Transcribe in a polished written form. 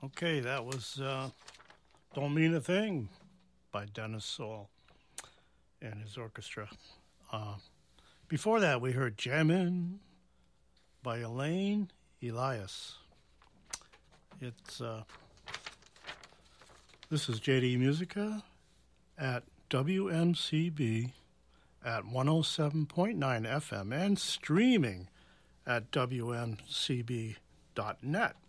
Okay, that was Don't Mean a Thing by Dennis Saul and his orchestra. Uh, Before that, we heard Jammin' by Elaine Elias. It's This is JD Musica at WMCB at 107.9 FM and streaming at WMCB.net.